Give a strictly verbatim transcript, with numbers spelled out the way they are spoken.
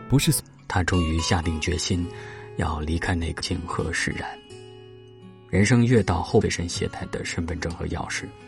不是他终于下定决心要离开那个情何使然。人生越到后，随身携带的身份证和钥匙